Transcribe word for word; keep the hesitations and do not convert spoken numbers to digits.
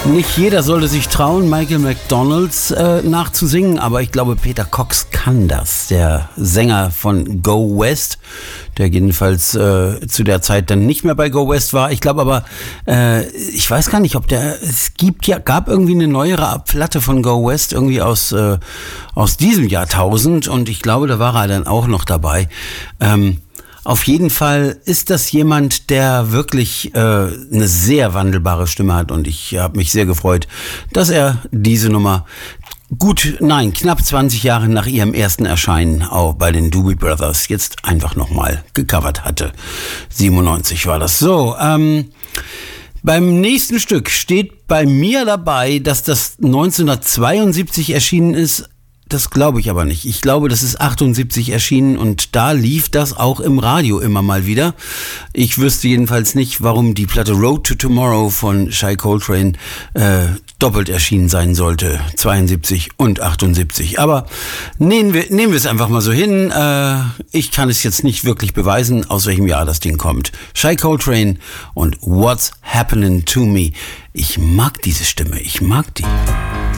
Nicht jeder sollte sich trauen, Michael McDonald äh, nachzusingen, aber ich glaube, Peter Cox kann das. Der Sänger von Go West, der jedenfalls äh, zu der Zeit dann nicht mehr bei Go West war. Ich glaube aber, äh, ich weiß gar nicht, ob der, es gibt ja, gab irgendwie eine neuere Platte von Go West, irgendwie aus, äh, aus diesem Jahrtausend, und ich glaube, da war er dann auch noch dabei. Ähm, Auf jeden Fall ist das jemand, der wirklich äh, eine sehr wandelbare Stimme hat, und ich habe mich sehr gefreut, dass er diese Nummer gut, nein, knapp zwanzig Jahre nach ihrem ersten Erscheinen auch bei den Doobie Brothers jetzt einfach nochmal gecovert hatte. siebenundneunzig war das. So, ähm, beim nächsten Stück steht bei mir dabei, dass das neunzehnhundertzweiundsiebzig erschienen ist. Das glaube ich aber nicht. Ich glaube, das ist achtundsiebzig erschienen, und da lief das auch im Radio immer mal wieder. Ich wüsste jedenfalls nicht, warum die Platte Road to Tomorrow von Shai Coltrane äh, doppelt erschienen sein sollte. zweiundsiebzig und achtundsiebzig. Aber nehmen wir, nehmen wir es einfach mal so hin. Äh, ich kann es jetzt nicht wirklich beweisen, aus welchem Jahr das Ding kommt. Shai Coltrane und What's Happening to Me. Ich mag diese Stimme. Ich mag die.